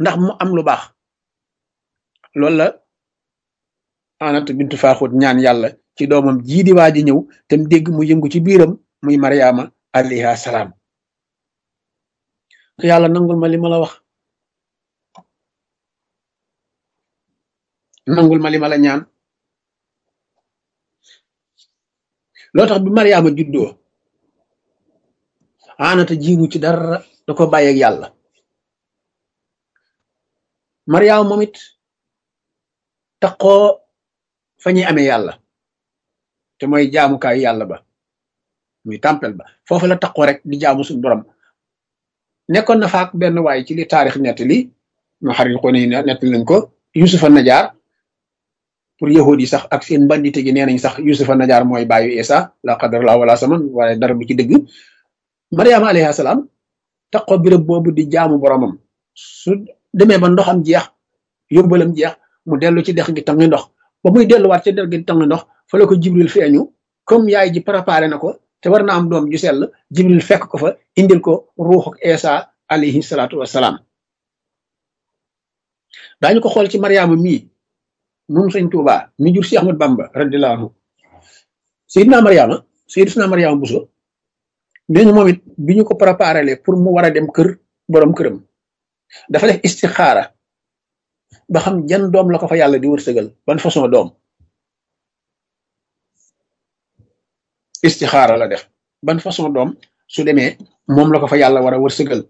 ndax mu am lu baax. loolu la Anata bintu Faaxut ñaan yàlla ci doomam jii di waa ji ñëw te mu dégg mu yëngu ci biiram muy Mariama alayha salaam. yàlla nangul ma li ma la wax, nangul ma li ma la ñaan. loo tax bi Mariama juddoo Anata jiimu ci dara, da ko bàyyeeg yàlla. Mariama moom it taqoo fa ñuy amee yàlla te mooy jaamukaayu yàlla ba muy tempel ba, foofu la taqoo rek di jaamu suñu borom. nekkoon na faak benn waay ci li taarix nettali ma xarit ko ne nettali nañ ko, Yusufa Najaar. pour yahud yi sax ak seen bandite gi nee nañ sax Yusufa Najaar mooy baayu Isa, la qadar la wala saman, waaye dara bu ci dëgg. Mariama alayhi salaam taqoo birëb boobu di jaamu boromam. su demee ba ndoxam jeex, yóbbalam jeex, mu dellu ci dex gi tangi ndox. ba muy delluwaat ci dex gi tangi ndox fa la ko Jibril feeñu, comme yaay ji préparé na ko te war na am doom ju sell. Jibril fekk ko fa indil ko ruuxu Isa alayhi salaatu wassalaam. daañu ko xool ci Mariama mii moom sëñ Tuubaa mi jur si Ahmad Bamba radiyallahu anhu. Seydina Mariama Buso nee ñu moom it bi ñu ko préparé pour mu war a dem kër borom këram, dafa def istixaara ba xam jan doom la ko fa yàlla di wërsëgal, ban façon doom. istixaara la def ban façon doom su demee moom la ko fa yàlla war a wërsëgal.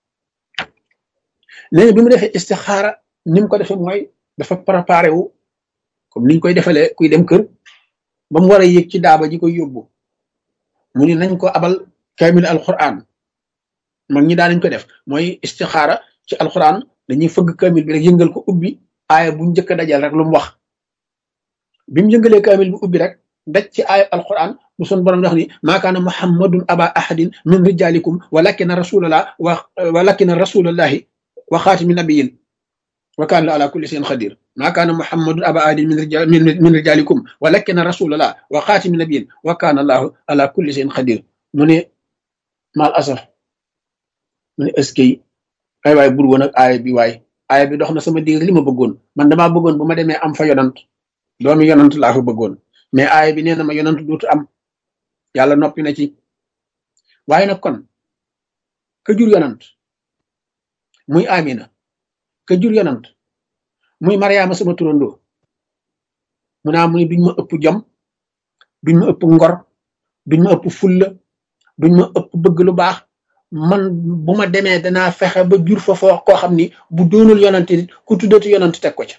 léegi bi mu defee istixaara ni mu ko defee mooy dafa préparé wu comme niñ koy defalee kuy dem kër, ba mu war a yéeg ci daaba ji koy yóbbu mu ni nañ ko abal kaamil alquran. mag ñi daanañ ko def mooy istixaara ci alquran, dañuy fëgg kaamil bi rek yëngal ko ubbi aaya bu njëkk a dajal rek lu mu wax. bi mu yëngalee kaamil bi ubbi rek daj ci aaya alquran bu son borom wax ni maa kaana muhammadun aba ahadin min rijalikum walakina rasulallahi wa xaatimi nabiyin wa kaana la ala kulli shay'in xadir. maa kaana muhammadun aba ahadin min rijalikum walakina rasulallah wa xaatimi nabiyin wa kaana allahu ala kulli shay'in xadir. mu ne mal asaf, mu ne eskay ay waay bur woon ak aaya bi waay, aaya bi dox na sama digg li ma bëggoon. man damaa bëggoon bu ma demee am fa yonant, doomi yonant laa fa bëggoon, mais aaya bi nee na ma yonant duutu am. yàlla noppi na ci. waaye nag kon ka jur yonant muy Amina, ka jur yonant muy Mariama sama turandoo, mu naa mu ni duñ ma ëpp jom, duñ ma ëpp ngor, duñ ma ëpp fulla, duñ ma ëpp bëgg lu baax. man bu ma demee danaa fexe ba jur fa foo koo xam ni bu doonul yonant it ku tuddati yonant teg ko ca.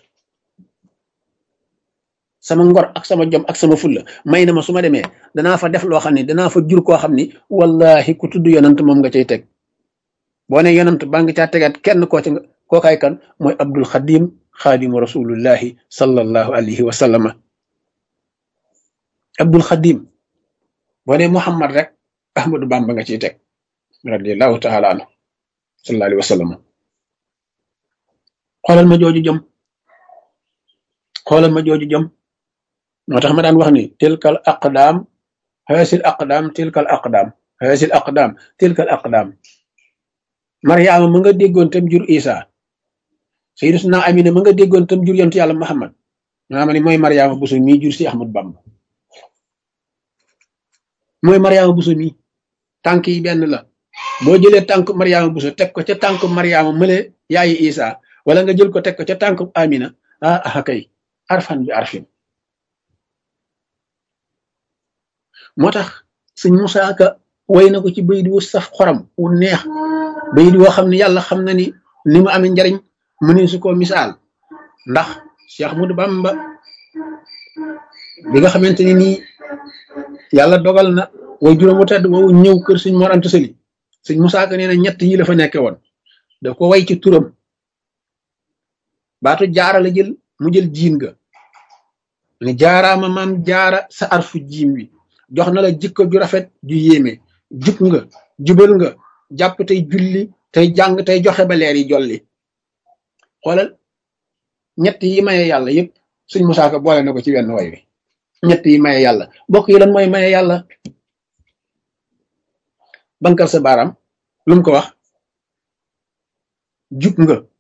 sama ngor ak sama jom ak sama fulla may na ma su ma demee danaa fa def loo xam ni danaa fa jur koo xam ni wallahi ku tudd yonant moom nga cay teg. boo ne yonant baa nga caa tegaat kenn kookaay kan mooy Abdul Xadim xaadimu rasulullahi sallallahu alayhi wa sallama. Abdul Xadim boo ne Muhammad rek Ahmadu Bamba nga ciy teg radiyallahu taala anhu sallallahu alayhi wa sallam. xoolal ma jooju jom, xoolal ma jooju jom. moo tax ma daan wax ni tilkal aqdaam haasil aqdaam tilkal aqdaam haasil aqdaam tilkal aqdaam. Mariama ma nga déggoon tam jur Isa, Sayyidatuna Amina ma nga déggoon tam jur yonent yàlla Muhammad. maa ma ni mooy Mariama Buso mii jur si Ahmad Bamba, mooy Mariama Buso mii. tànk yi benn la. boo jëlee tànk Mariama Buso teg ko ca tànk Mariama mële yaayi Isa, wala nga jël ko teg ko ca tànk Amina, kay arfan bi arfin. moo tax sëñ Musaa Ka way na ko ci bayit wu saf xoram wu neex, bayit woo xam ne yàlla xam na ni mu amee njariñ mu ne su ko misaal. ndax Cheikh Ahmadou Bamba bi nga xamante ni nii yàlla dogal na way juróom wu tedd woowu ñëw kër sëñ Mor Anta Sali, sëñ Musaa Ka nee na ñett yi la fa nekke woon. da ko way ci turam, baatu jaara la jël, mu jël jiin ga ne jaaraama maam jaara sa arfu jiim wi jox na la jikko ju rafet ju yéeme, jub nga jubal nga jàpp tey julli tey jàng tey joxe ba leer yi jolli. xoolal ñett yi maye yàlla yëpp sëñ Musaa Ka boole na ko ci wenn way wi. ñett yi maye yàlla bokk yi lan mooy maye yàlla? bankal sa baaraam lu mu ko wax? jub nga